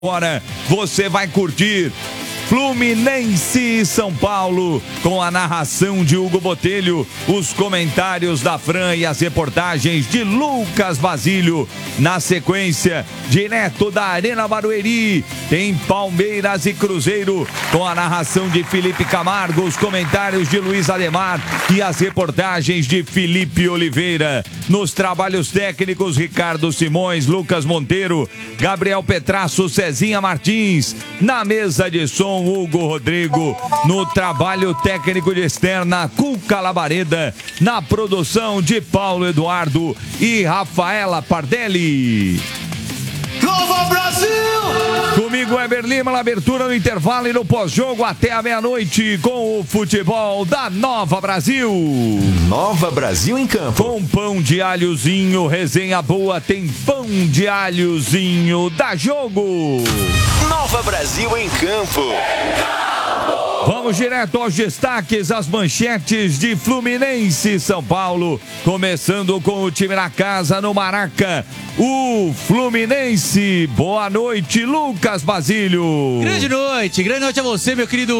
Agora você vai curtir Fluminense e São Paulo, com a narração de Hugo Botelho, os comentários da Fran e as reportagens de Lucas Basílio. Na sequência, direto da Arena Barueri, tem Palmeiras e Cruzeiro, com a narração de Felipe Camargo, os comentários de Luiz Ademar e as reportagens de Felipe Oliveira. Nos trabalhos técnicos, Ricardo Simões, Lucas Monteiro, Gabriel Petrasso, Cezinha Martins. Na mesa de som, Hugo Rodrigo. No trabalho técnico de externa, Cuca Labareda. Na produção de Paulo Eduardo e Rafaela Pardelli. Nova Brasil! Comigo, Weber Lima, na abertura, no intervalo e no pós-jogo até a meia-noite, com o futebol da Nova Brasil. Nova Brasil em campo. Com pão de alhozinho, resenha boa, tem pão de alhozinho, dá jogo. Nova Brasil em campo. Vamos direto aos destaques, as manchetes de Fluminense e São Paulo. Começando com o time na casa, no Maraca. O Fluminense. Boa noite, Lucas Basílio. Grande noite a você, meu querido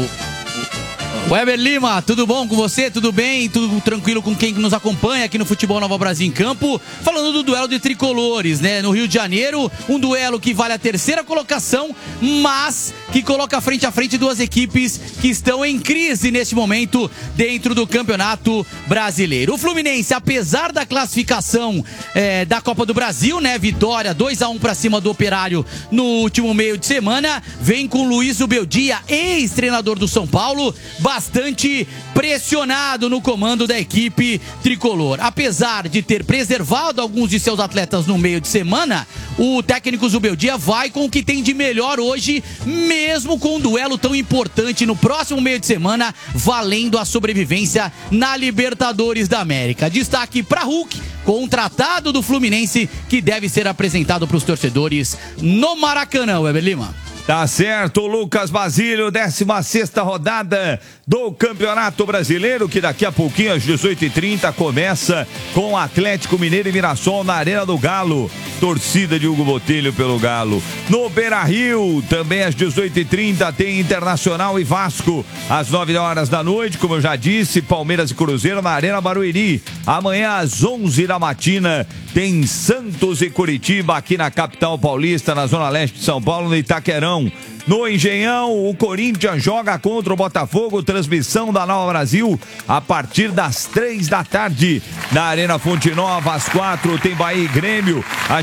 Weber Lima. Tudo bom com você? Tudo bem? Tudo tranquilo com quem nos acompanha aqui no Futebol Nova Brasil em Campo? Falando do duelo de tricolores, né? No Rio de Janeiro, um duelo que vale a terceira colocação, mas que coloca frente a frente duas equipes que estão em crise neste momento dentro do Campeonato Brasileiro. O Fluminense, apesar da classificação da Copa do Brasil, né? Vitória 2-1 para cima do Operário no último meio de semana, vem com Luiz Ubeldia, ex-treinador do São Paulo, bastante pressionado no comando da equipe tricolor. Apesar de ter preservado alguns de seus atletas no meio de semana, o técnico Zubeldia vai com o que tem de melhor hoje, mesmo com um duelo tão importante no próximo meio de semana, valendo a sobrevivência na Libertadores da América. Destaque para Hulk, contratado do Fluminense, que deve ser apresentado para os torcedores no Maracanã, Weber Lima. Tá certo, Lucas Basílio, 16ª rodada do Campeonato Brasileiro, que daqui a pouquinho, às 18h30, começa com Atlético Mineiro e Mirassol na Arena do Galo. Torcida de Hugo Botelho pelo Galo. No Beira-Rio, também às 18h30, tem Internacional e Vasco. Às 9h da noite, como eu já disse, Palmeiras e Cruzeiro na Arena Barueri. Amanhã, às 11 da matina, tem Santos e Curitiba aqui na capital paulista, na Zona Leste de São Paulo, no Itaquerão. No Engenhão, o Corinthians joga contra o Botafogo, transmissão da Nova Brasil a partir das 3 da tarde. Na Arena Fonte Nova, às 4, tem Bahia e Grêmio. Às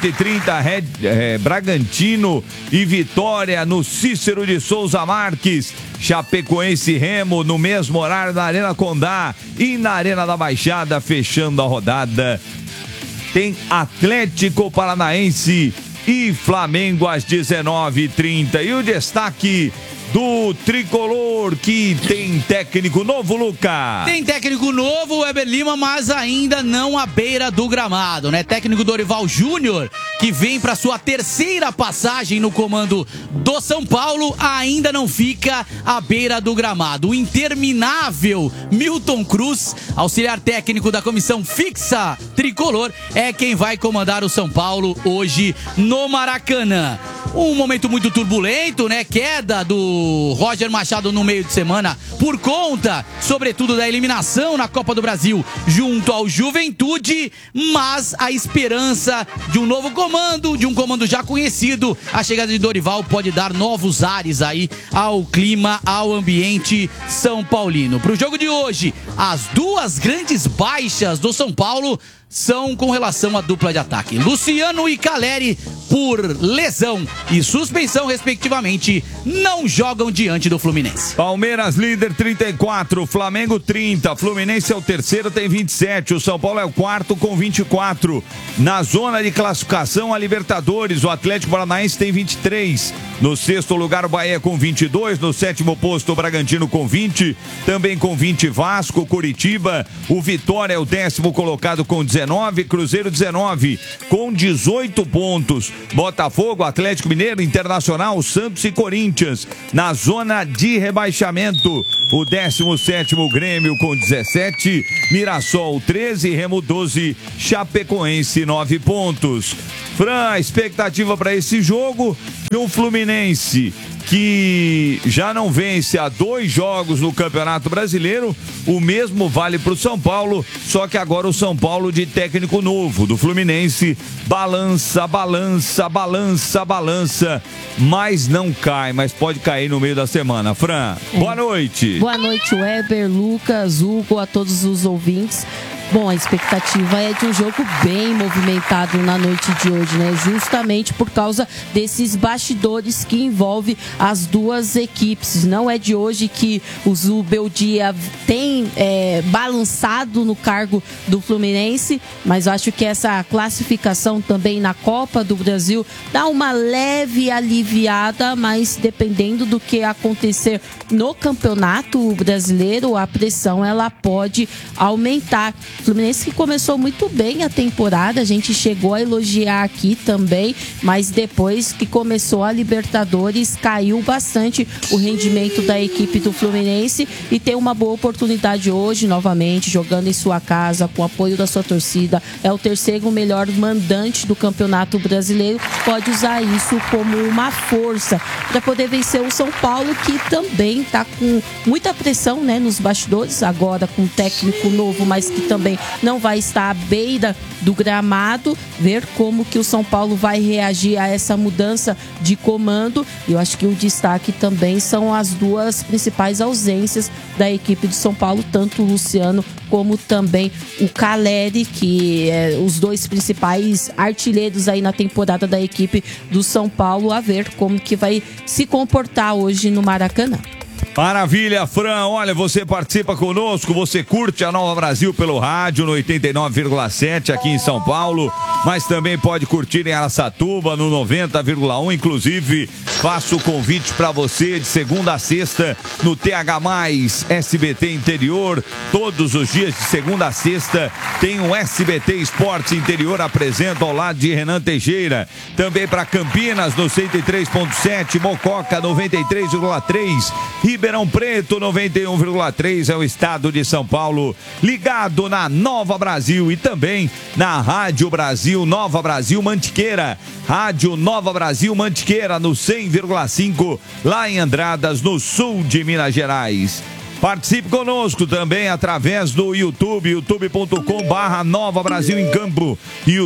18h30, Bragantino e Vitória no Cícero de Souza Marques. Chapecoense e Remo no mesmo horário na Arena Condá. E na Arena da Baixada, fechando a rodada, tem Atlético Paranaense e Flamengo às 19h30. E o destaque do tricolor, que tem técnico novo, Luca. Tem técnico novo, Weber Lima, mas ainda não à beira do gramado, né? Técnico Dorival Júnior, que vem para sua terceira passagem no comando do São Paulo, ainda não fica à beira do gramado. O interminável Milton Cruz, auxiliar técnico da comissão fixa tricolor, é quem vai comandar o São Paulo hoje no Maracanã. Um momento muito turbulento, né? Queda do Roger Machado no meio de semana por conta, sobretudo, da eliminação na Copa do Brasil junto ao Juventude, mas a esperança de um novo comando, de um comando já conhecido, a chegada de Dorival pode dar novos ares aí ao clima, ao ambiente são paulino. Para o jogo de hoje, as duas grandes baixas do São Paulo são com relação à dupla de ataque. Luciano e Caleri, por lesão e suspensão, respectivamente, não jogam diante do Fluminense. Palmeiras, líder, 34, Flamengo 30, Fluminense é o terceiro, tem 27, o São Paulo é o quarto com 24. Na zona de classificação, a Libertadores, o Atlético Paranaense tem 23. No sexto lugar, o Bahia com 22. No sétimo posto, o Bragantino com 20. Também com 20, Vasco, Curitiba. O Vitória é o 10º colocado com 19. 19, Cruzeiro 19, com 18 pontos. Botafogo, Atlético Mineiro, Internacional, Santos e Corinthians, na zona de rebaixamento. O 17º Grêmio com 17, Mirassol 13, Remo 12, Chapecoense 9 pontos. Fran, a expectativa para esse jogo, que o Fluminense, que já não vence há 2 jogos no Campeonato Brasileiro, o mesmo vale para o São Paulo, só que agora o São Paulo de técnico novo do Fluminense balança, mas não cai, mas pode cair no meio da semana. Fran, boa noite. Boa noite, Weber, Lucas, Hugo, a todos os ouvintes. Bom, a expectativa é de um jogo bem movimentado na noite de hoje, né? Justamente por causa desses bastidores que envolvem as duas equipes. Não é de hoje que o Zubeldia tem balançado no cargo do Fluminense, mas eu acho que essa classificação também na Copa do Brasil dá uma leve aliviada, mas dependendo do que acontecer no Campeonato Brasileiro, a pressão ela pode aumentar. Fluminense que começou muito bem a temporada, a gente chegou a elogiar aqui também, mas depois que começou a Libertadores caiu bastante o rendimento da equipe do Fluminense e tem uma boa oportunidade hoje novamente, jogando em sua casa, com o apoio da sua torcida, é o 3º melhor mandante do Campeonato Brasileiro, pode usar isso como uma força para poder vencer o São Paulo, que também está com muita pressão, né, nos bastidores, agora com um técnico novo, mas que também não vai estar à beira do gramado, ver como que o São Paulo vai reagir a essa mudança de comando. Eu acho que o destaque também são as duas principais ausências da equipe do São Paulo, tanto o Luciano como também o Caleri, que é os 2 principais artilheiros aí na temporada da equipe do São Paulo, a ver como que vai se comportar hoje no Maracanã. Maravilha, Fran. Olha, você participa conosco, você curte a Nova Brasil pelo rádio no 89,7 aqui em São Paulo, mas também pode curtir em Araçatuba no 90,1. Inclusive, faço o convite para você de segunda a sexta no TH+, SBT Interior. Todos os dias de segunda a sexta tem um SBT Esportes Interior, apresenta ao lado de Renan Teixeira. Também para Campinas no 103,7, Mococa 93,3, Ribeirão Preto 91,3 é o estado de São Paulo, ligado na Nova Brasil e também na Rádio Brasil Nova Brasil Mantiqueira. Rádio Nova Brasil Mantiqueira no 100,5 lá em Andradas, no sul de Minas Gerais. Participe conosco também através do YouTube, youtube.com/Nova Brasil em Campo,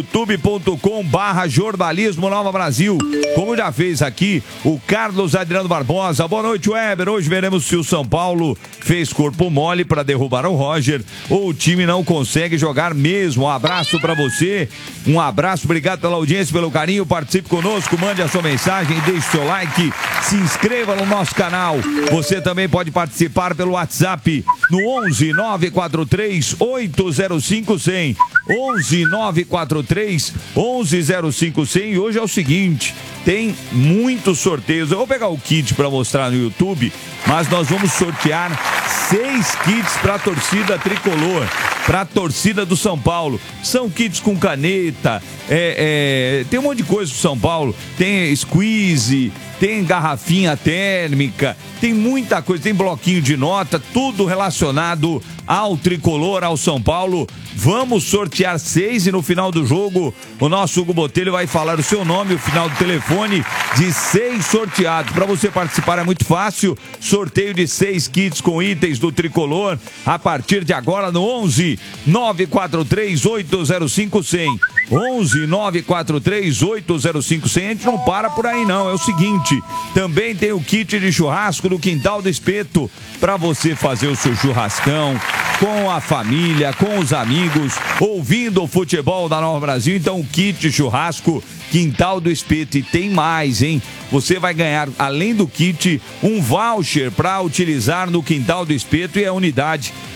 youtube.com/Jornalismo Nova Brasil. Como já fez aqui o Carlos Adriano Barbosa. Boa noite, Weber. Hoje veremos se o São Paulo fez corpo mole para derrubar o Roger ou o time não consegue jogar mesmo. Um abraço para você, um abraço, obrigado pela audiência, pelo carinho. Participe conosco, mande a sua mensagem, deixe seu like, se inscreva no nosso canal. Você também pode participar pelo WhatsApp no 11 943 805 100. 11 943 1105 100. E hoje é o seguinte, tem muitos sorteios. Eu vou pegar o kit para mostrar no YouTube, mas nós vamos sortear 6 kits para a torcida tricolor, para a torcida do São Paulo. São kits com caneta, tem um monte de coisa do São Paulo, tem squeeze, tem garrafinha térmica, tem muita coisa, tem bloquinho de nota, tudo relacionado ao tricolor, ao São Paulo. Vamos sortear 6 e no final do jogo o nosso Hugo Botelho vai falar o seu nome, o final do telefone de 6 sorteados. Para você participar é muito fácil, sorteio de 6 kits com itens do tricolor a partir de agora no 11 943 805 100. 11 943 805 100. A gente não para por aí não, é o seguinte, também tem o kit de churrasco do Quintal do Espeto para você fazer o seu churrascão com a família, com os amigos, ouvindo o futebol da Nova Brasil. Então o kit churrasco Quintal do Espeto. E tem mais, hein? Você vai ganhar, além do kit, um voucher para utilizar no Quintal do Espeto, e a unidade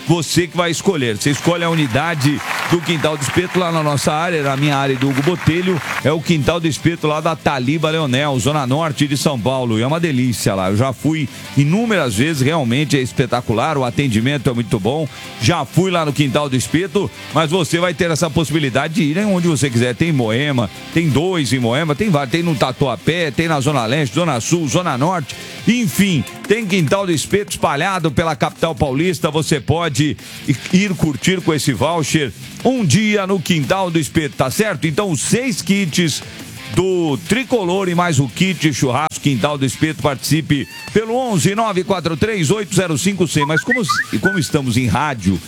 você que vai escolher. Você escolhe a unidade do Quintal do Espeto lá na nossa área, na minha área do Hugo Botelho, é o Quintal do Espeto lá da Taliba Leonel, Zona Norte de São Paulo. E é uma delícia lá. Eu já fui inúmeras vezes, realmente é espetacular, o atendimento é muito bom. Já fui lá no Quintal do Espeto, mas você vai ter essa possibilidade de ir onde você quiser. Tem em Moema, tem 2 em Moema, tem vários, tem no Tatuapé, tem na Zona Leste, Zona Sul, Zona Norte, enfim, tem Quintal do Espeto espalhado pela capital paulista. Você pode ir curtir com esse voucher um dia no Quintal do Espeto, tá certo? Então, 6 kits do Tricolor e mais o kit churrasco Quintal do Espeto. Participe pelo 11 943 805 100. Mas como estamos em rádio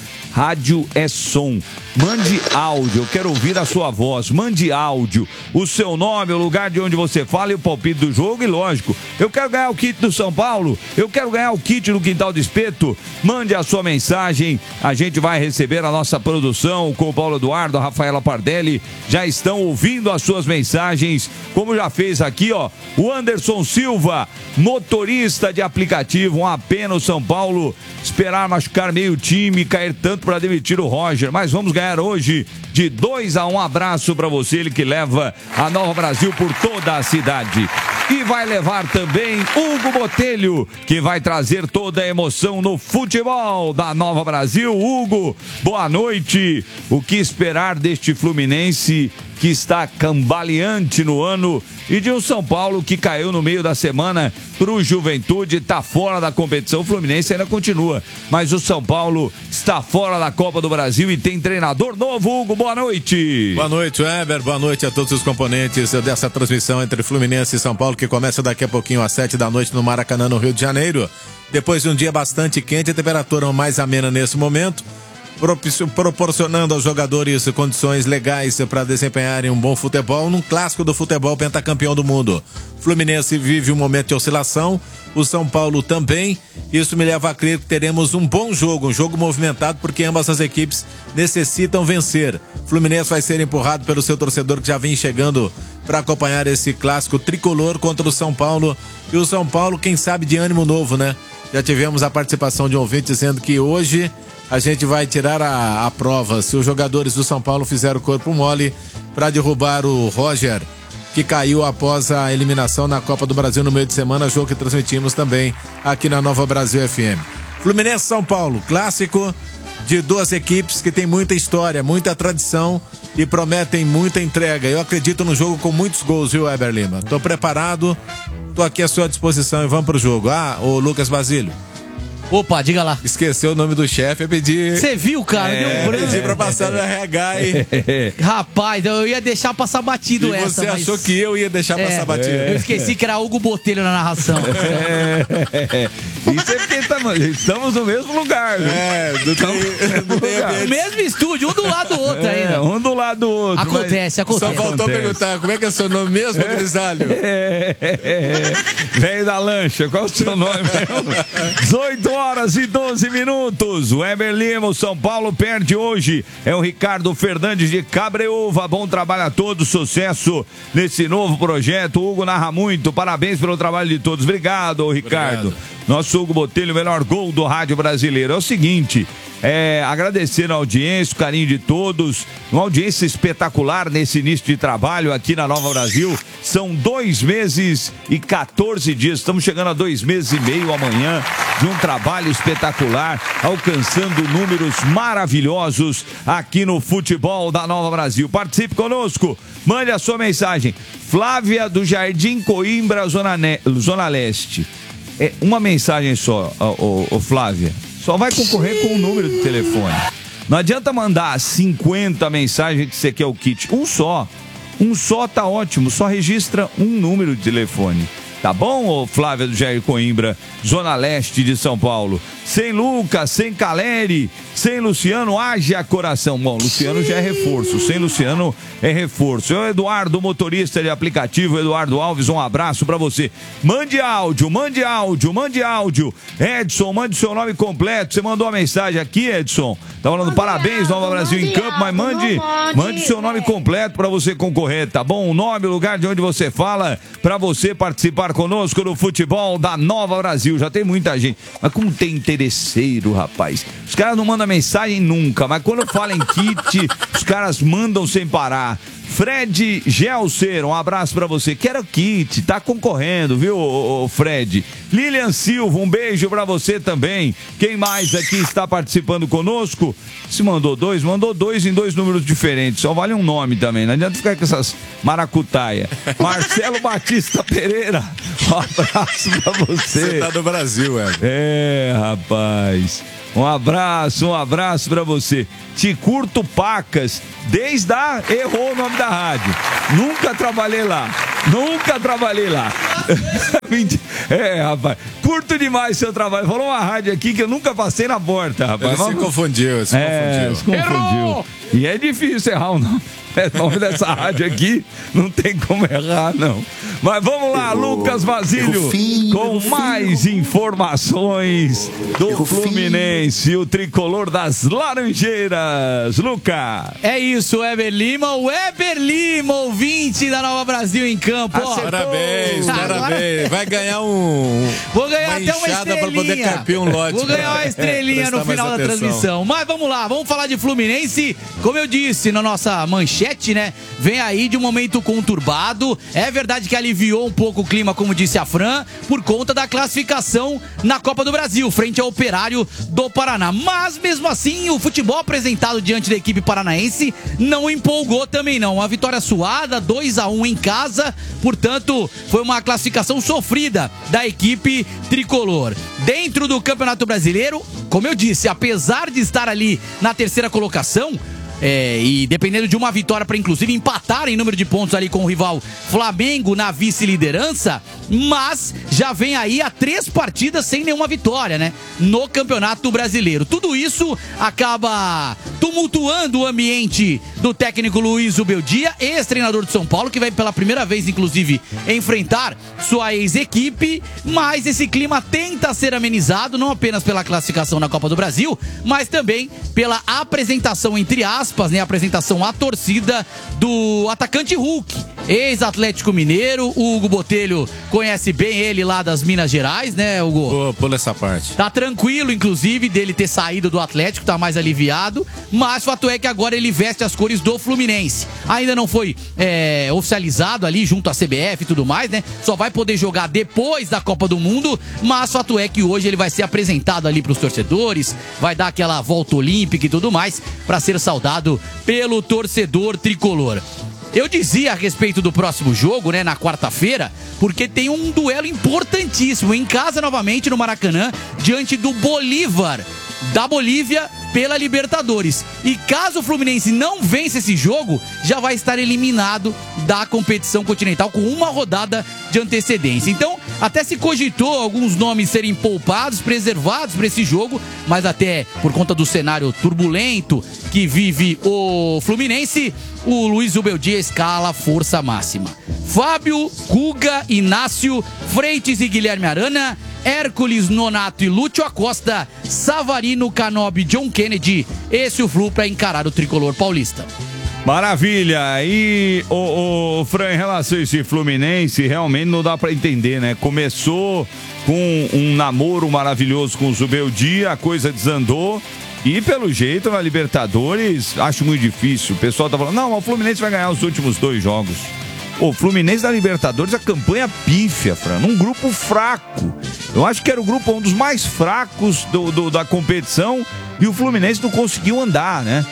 é som. Mande áudio, eu quero ouvir a sua voz. Mande áudio, o seu nome, o lugar de onde você fala e o palpite do jogo. E lógico, eu quero ganhar o kit do São Paulo, eu quero ganhar o kit do Quintal do Espeto. Mande a sua mensagem, a gente vai receber a nossa produção com o Paulo Eduardo, a Rafaela Pardelli. Já estão ouvindo as suas mensagens, como já fez aqui, ó, o Anderson Silva, motorista de aplicativo. Uma pena o São Paulo esperar machucar meio time, cair tanto para demitir o Roger, mas vamos ganhar hoje de 2-1. Abraço para você, ele que leva a Nova Brasil por toda a cidade. E vai levar também Hugo Botelho, que vai trazer toda a emoção no futebol da Nova Brasil. Hugo, boa noite. O que esperar deste Fluminense que está cambaleante no ano e de um São Paulo que caiu no meio da semana para o Juventude, está fora da competição. O Fluminense ainda continua, mas o São Paulo está fora da Copa do Brasil e tem treinador novo. Hugo, boa noite. Boa noite, Weber. Boa noite a todos os componentes dessa transmissão entre Fluminense e São Paulo, que começa daqui a pouquinho às 7 da noite no Maracanã, no Rio de Janeiro. Depois de um dia bastante quente, a temperatura mais amena nesse momento, proporcionando aos jogadores condições legais para desempenharem um bom futebol num clássico do futebol pentacampeão do mundo. Fluminense vive um momento de oscilação, o São Paulo também. Isso me leva a crer que teremos um bom jogo, um jogo movimentado, porque ambas as equipes necessitam vencer. Fluminense vai ser empurrado pelo seu torcedor, que já vem chegando para acompanhar esse clássico tricolor contra o São Paulo. E o São Paulo, quem sabe, de ânimo novo, né? Já tivemos a participação de um ouvinte dizendo que hoje a gente vai tirar a prova se os jogadores do São Paulo fizeram corpo mole para derrubar o Roger, que caiu após a eliminação na Copa do Brasil no meio de semana, jogo que transmitimos também aqui na Nova Brasil FM. Fluminense São Paulo, clássico de duas equipes que tem muita história, muita tradição e prometem muita entrega. Eu acredito no jogo com muitos gols, viu, Weber Lima? Tô preparado, tô aqui à sua disposição e vamos pro jogo. O Lucas Basílio. Opa, diga lá. Esqueceu o nome do chefe, eu pedi... Você viu, cara? Pedi pra passar no RH aí. Rapaz, eu ia deixar passar batido essa. Você achou que eu ia deixar passar batido. Eu esqueci que era Hugo Botelho na narração. Isso é porque estamos no mesmo lugar, viu? No mesmo estúdio, um do lado do outro ainda. Um do lado do outro. Acontece. Só faltou perguntar, como é que é seu nome mesmo, Grisalho? Velho da lancha, qual é o seu nome mesmo? 18 horas e 12 minutos. O Weber Lima, o São Paulo perde hoje. É o Ricardo Fernandes de Cabreúva. Bom trabalho a todos, sucesso nesse novo projeto. O Hugo narra muito, parabéns pelo trabalho de todos. Obrigado, Ricardo. Obrigado. Nosso Hugo Botelho, o melhor gol do rádio brasileiro. É o seguinte, agradecer a audiência, o carinho de todos, uma audiência espetacular nesse início de trabalho aqui na Nova Brasil. São 2 meses e 14 dias, estamos chegando a 2 meses e meio amanhã de um trabalho espetacular, alcançando números maravilhosos aqui no futebol da Nova Brasil. Participe conosco, mande a sua mensagem. Flávia do Jardim Coimbra, Zona Leste. Uma mensagem só, Flávia. Só vai concorrer com o número de telefone. Não adianta mandar 50 mensagens que você quer o kit. Um só tá ótimo. Só registra um número de telefone. Tá bom, Flávia do Jair Coimbra, Zona Leste de São Paulo? Sem Lucas, sem Caleri, sem Luciano, haja coração. Bom, Luciano já é reforço, sem Luciano é reforço. Eu, Eduardo, motorista de aplicativo, Eduardo Alves, um abraço pra você. Mande áudio. Edson, mande seu nome completo. Você mandou uma mensagem aqui, Edson. Tá falando parabéns, Nova Brasil em campo, mas mande seu nome completo pra você concorrer, tá bom? O nome, o lugar de onde você fala, pra você participar conosco no futebol da Nova Brasil. Já tem muita gente, mas como tem interesse interesseiro, rapaz. Os caras não mandam mensagem nunca, mas quando eu falo em kit, os caras mandam sem parar. Fred Gelser, um abraço pra você. Quero kit, tá concorrendo, viu, Fred? Lilian Silva, um beijo pra você também. Quem mais aqui está participando conosco? Se mandou dois em dois números diferentes. Só vale um nome também, não adianta ficar com essas maracutaia. Marcelo Batista Pereira, um abraço pra você. Você tá do Brasil, rapaz. Um abraço pra você. Te curto Pacas, desde a... Errou o nome da rádio. Nunca trabalhei lá. Rapaz. Curto demais seu trabalho. Falou uma rádio aqui que eu nunca passei na porta, rapaz. Ele se confundiu. Se confundiu. E é difícil errar o nome. O nome dessa rádio aqui não tem como errar, não. Mas vamos lá, Lucas Basílio, com mais informações do Fluminense, o tricolor das Laranjeiras. Luca. É isso, Weber Lima, ouvinte da Nova Brasil em Campo. Parabéns. Vai ganhar Vou ganhar até uma estrelinha pra poder carpir um lote. Vou ganhar uma estrelinha no final da transmissão. Mas vamos lá, vamos falar de Fluminense. Como eu disse na nossa manchete, né? Vem aí de um momento conturbado. É verdade que aliviou um pouco o clima, como disse a Fran, por conta da classificação na Copa do Brasil, frente ao Operário do Paraná. Mas, mesmo assim, o futebol apresentado diante da equipe paranaense não empolgou também não. Uma vitória suada, 2-1 em casa. Portanto, foi uma classificação sofrida da equipe tricolor. Dentro do Campeonato Brasileiro, como eu disse, apesar de estar ali na terceira colocação, e dependendo de uma vitória para inclusive empatar em número de pontos ali com o rival Flamengo na vice-liderança, mas já vem aí a 3 partidas sem nenhuma vitória, né? No Campeonato Brasileiro. Tudo isso acaba tumultuando o ambiente do técnico Luiz Ubeldia, ex-treinador de São Paulo, que vai pela primeira vez, inclusive, enfrentar sua ex-equipe, mas esse clima tenta ser amenizado, não apenas pela classificação na Copa do Brasil, mas também pela apresentação, entre aspas, né, a apresentação à torcida do atacante Hulk, ex-Atlético Mineiro. O Hugo Botelho conhece bem ele lá das Minas Gerais, né, Hugo? Pula essa parte. Tá tranquilo, inclusive, dele ter saído do Atlético, tá mais aliviado, mas fato é que agora ele veste as cores do Fluminense. Ainda não foi oficializado ali junto à CBF e tudo mais, né? Só vai poder jogar depois da Copa do Mundo, mas fato é que hoje ele vai ser apresentado ali pros torcedores, vai dar aquela volta olímpica e tudo mais, pra ser saudado pelo torcedor tricolor. Eu dizia a respeito do próximo jogo, né, na quarta-feira, porque tem um duelo importantíssimo em casa novamente no Maracanã, diante do Bolívar da Bolívia pela Libertadores. E caso o Fluminense não vence esse jogo, já vai estar eliminado da competição continental com uma rodada de antecedência. Então, até se cogitou alguns nomes serem poupados, preservados para esse jogo, mas até por conta do cenário turbulento que vive o Fluminense, o Luiz Ubeldia escala força máxima. Fábio, Guga, Inácio, Freitas e Guilherme Arana, Hércules, Nonato e Lúcio Acosta, Savarino, Canobi, John Kennedy. Esse é o Flu para encarar o tricolor paulista. Maravilha. E o Fran, em relação a esse Fluminense, realmente não dá para entender, né? Começou com um namoro maravilhoso com o Zubeldia, a coisa desandou. E pelo jeito na Libertadores, acho muito difícil. O pessoal tá falando, não, o Fluminense vai ganhar os últimos 2 jogos. O Fluminense da Libertadores, a campanha pífia, Fran, num grupo fraco. Eu acho que era o grupo um dos mais fracos da competição e o Fluminense não conseguiu andar, né?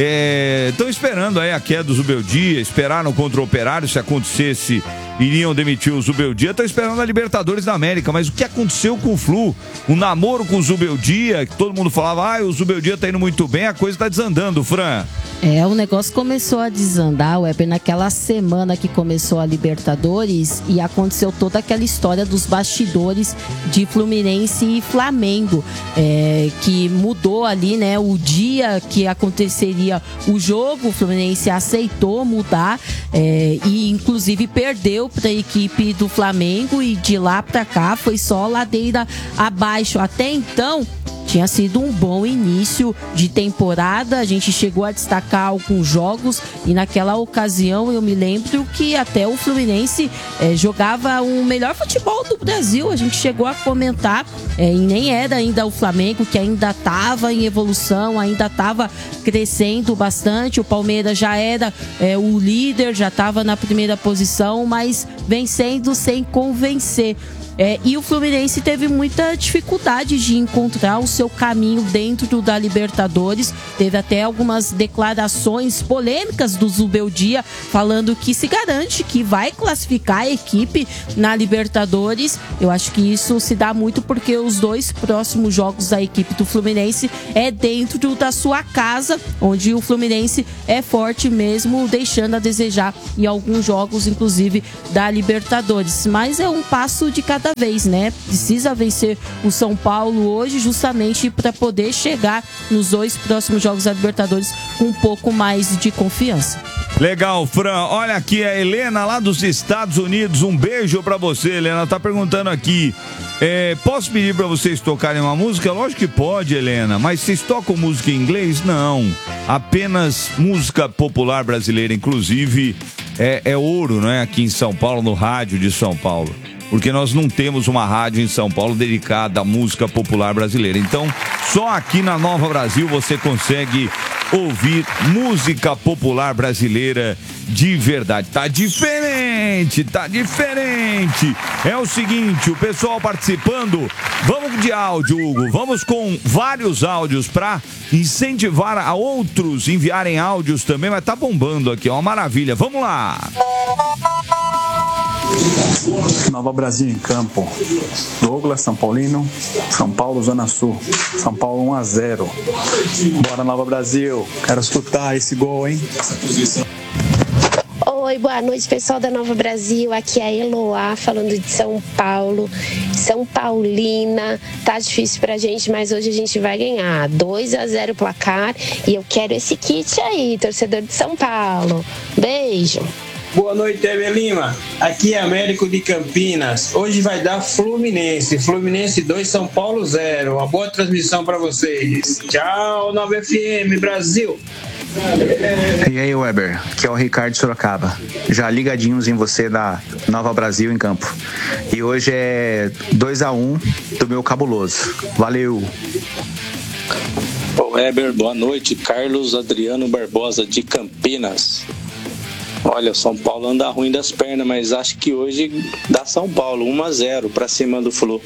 Estão esperando aí a queda do Zubeldia, esperaram contra o Operário, se acontecesse, iriam demitir o Zubeldia. Estão esperando a Libertadores da América, mas o que aconteceu com o Flu? O namoro com o Zubeldia, que todo mundo falava, o Zubeldia tá indo muito bem, a coisa tá desandando, Fran. O negócio começou a desandar, Weber, naquela semana que começou a Libertadores e aconteceu toda aquela história dos bastidores de Fluminense e Flamengo, que mudou ali, né, o dia que aconteceria o jogo. O Fluminense aceitou mudar e inclusive perdeu para a equipe do Flamengo e de lá para cá foi só ladeira abaixo. Até então tinha sido um bom início de temporada. A gente chegou a destacar alguns jogos e naquela ocasião eu me lembro que até o Fluminense jogava o melhor futebol do Brasil. A gente chegou a comentar, e nem era ainda o Flamengo, que ainda estava em evolução, ainda estava crescendo bastante. O Palmeiras já era o líder, já estava na primeira posição, mas vencendo sem convencer. E o Fluminense teve muita dificuldade de encontrar o seu caminho dentro da Libertadores. Teve até algumas declarações polêmicas do Zubeldia falando que se garante que vai classificar a equipe na Libertadores. Eu acho que isso se dá muito porque os 2 próximos jogos da equipe do Fluminense é dentro da sua casa, onde o Fluminense é forte mesmo, deixando a desejar em alguns jogos, inclusive da Libertadores. Mas é um passo de cada vez, né? Precisa vencer o São Paulo hoje, justamente para poder chegar nos 2 próximos jogos da Libertadores com um pouco mais de confiança. Legal, Fran. Olha aqui a Helena lá dos Estados Unidos. Um beijo pra você, Helena. Tá perguntando aqui. Posso pedir pra vocês tocarem uma música? Lógico que pode, Helena. Mas vocês tocam música em inglês? Não. Apenas música popular brasileira. Inclusive, é ouro, não é? Aqui em São Paulo, no rádio de São Paulo. Porque nós não temos uma rádio em São Paulo dedicada à música popular brasileira. Então, só aqui na Nova Brasil você consegue ouvir música popular brasileira de verdade. Tá diferente, tá diferente. É o seguinte, o pessoal participando, vamos de áudio, Hugo. Vamos com vários áudios para incentivar a outros enviarem áudios também, mas tá bombando aqui, ó, uma maravilha. Vamos lá. Nova Brasil em campo. Douglas, São Paulino. São Paulo, Zona Sul. São Paulo 1-0. Bora, Nova Brasil. Quero escutar esse gol, hein? Oi, boa noite, pessoal da Nova Brasil. Aqui é a Eloá, falando de São Paulo. São Paulina. Tá difícil pra gente, mas hoje a gente vai ganhar. 2-0 o placar. E eu quero esse kit aí, torcedor de São Paulo. Beijo. Boa noite, Heber Lima. Aqui é Américo de Campinas. Hoje vai dar Fluminense. Fluminense 2, São Paulo 0. Uma boa transmissão para vocês. Tchau, 9FM Brasil. E aí, Weber, aqui é o Ricardo de Sorocaba. Já ligadinhos em você da Nova Brasil em campo. E hoje é 2-1 do meu cabuloso. Valeu! Ô Weber, boa noite. Carlos Adriano Barbosa de Campinas. Olha, o São Paulo anda ruim das pernas, mas acho que hoje dá São Paulo 1-0 pra cima do Flu.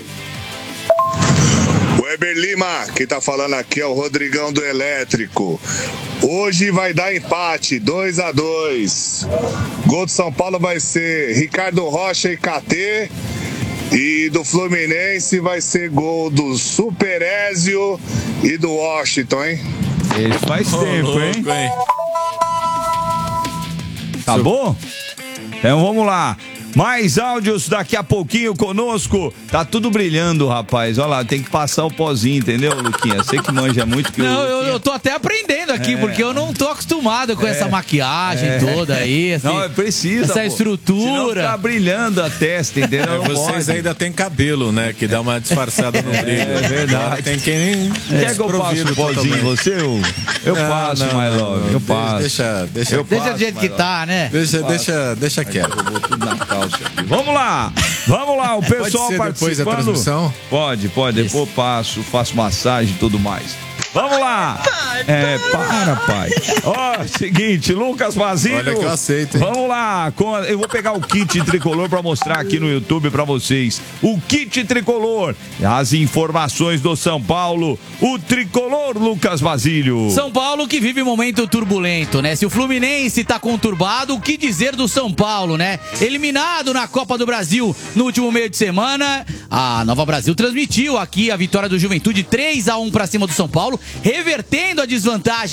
Weber Lima, quem tá falando aqui é o Rodrigão do Elétrico. Hoje vai dar empate, 2-2. Gol do São Paulo vai ser Ricardo Rocha e KT. E do Fluminense vai ser gol do Super Ézio e do Washington, hein? Esse faz tempo, hein? Tá bom? Então vamos lá. Mais áudios daqui a pouquinho conosco. Tá tudo brilhando, rapaz. Olha lá, tem que passar o pozinho, entendeu, Luquinha? Você que manja muito. Que não, eu tô até aprendendo aqui, porque eu não tô acostumado com essa maquiagem toda aí. Assim, não, precisa. Essa estrutura. Senão fica brilhando a testa, entendeu? Vocês ainda tem cabelo, né? Que dá uma disfarçada no brilho. É verdade. Tem quem quer que eu passe o pozinho em você? Eu passo, my love. Eu passo. Deixa do jeito que tá, né? Deixa quieto. Eu vou tudo na calça aqui. Vamos lá, o pessoal participando. Depois da transmissão? Pode, depois eu faço massagem e tudo mais. Vamos lá! Pai. Seguinte, Lucas Basílio. Olha que eu aceito, hein? Vamos lá, eu vou pegar o kit tricolor pra mostrar aqui no YouTube pra vocês. O kit tricolor, as informações do São Paulo, o tricolor Lucas Basílio. São Paulo que vive um momento turbulento, né? Se o Fluminense tá conturbado, o que dizer do São Paulo, né? Eliminado na Copa do Brasil no último meio de semana, a Nova Brasil transmitiu aqui a vitória do Juventude 3-1 pra cima do São Paulo, revertendo a desvantagem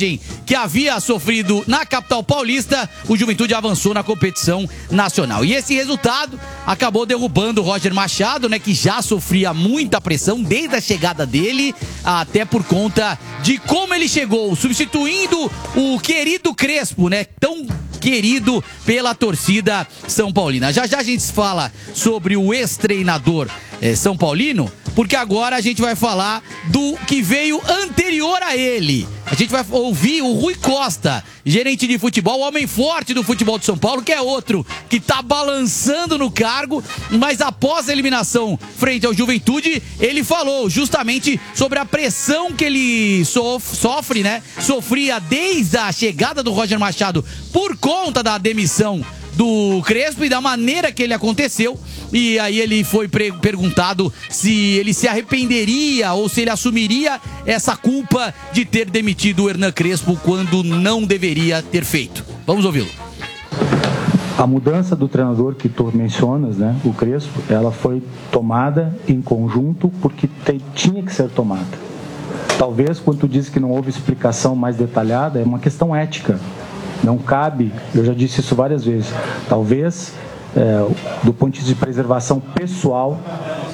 que havia sofrido na capital paulista, o Juventude avançou na competição nacional. E esse resultado acabou derrubando o Roger Machado, né, que já sofria muita pressão desde a chegada dele, até por conta de como ele chegou, substituindo o querido Crespo, né, tão querido pela torcida São Paulina. Já já a gente fala sobre o ex-treinador São Paulino, porque agora a gente vai falar do que veio anterior a ele. A gente vai ouvir o Rui Costa, gerente de futebol, o homem forte do futebol de São Paulo, que é outro que tá balançando no cargo, mas após a eliminação frente ao Juventude, ele falou justamente sobre a pressão que ele sofre, né? Sofria desde a chegada do Roger Machado por conta da demissão do Crespo e da maneira que ele aconteceu. E aí ele foi perguntado se ele se arrependeria ou se ele assumiria essa culpa de ter demitido o Hernan Crespo quando não deveria ter feito. Vamos ouvi-lo. A mudança do treinador que tu mencionas, né, o Crespo, ela foi tomada em conjunto porque tinha que ser tomada. Talvez, quando tu diz que não houve explicação mais detalhada, é uma questão ética. Não cabe, eu já disse isso várias vezes, talvez, do ponto de vista de preservação pessoal,